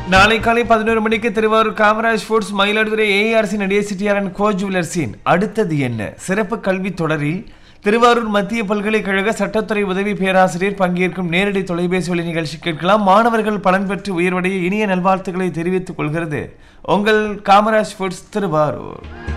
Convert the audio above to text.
நாளை காலை 11 மணிக்கு திருவாரூர் காமராஜ் ஃபுட்ஸ், மயிலாடுதுறை ஏஆர்சி நடிகை சிட்டியாரன் கோ ஜுவல்லர்ஸின் அடுத்தது என்ன சிறப்பு கல்வி தொடரில் திருவாரூர் மத்திய பல்கலைக்கழக சட்டத்துறை உதவி பேராசிரியர் பங்கேற்கும் நேரடி தொலைபேசி வழி நிகழ்ச்சி கேட்கலாம். மாணவர்கள் பலன் பெற்று உயர்வடைய இனிய நல்வாழ்த்துக்களை தெரிவித்துக் கொள்கிறது உங்கள் காமராஜ் ஃபுட்ஸ் திருவாரூர்.